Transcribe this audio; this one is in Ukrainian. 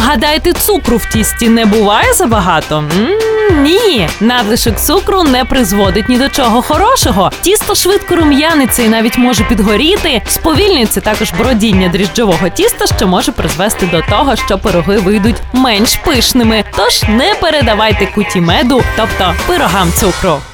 Гадаєте, цукру в тісті не буває забагато? Ні, надлишок цукру не призводить ні до чого хорошого. Тісто швидко рум'яниться і навіть може підгоріти. Сповільнюється також бродіння дріжджового тіста, що може призвести до того, що пироги вийдуть менш пишними. Тож не передавайте куті меду, тобто пирогам цукру.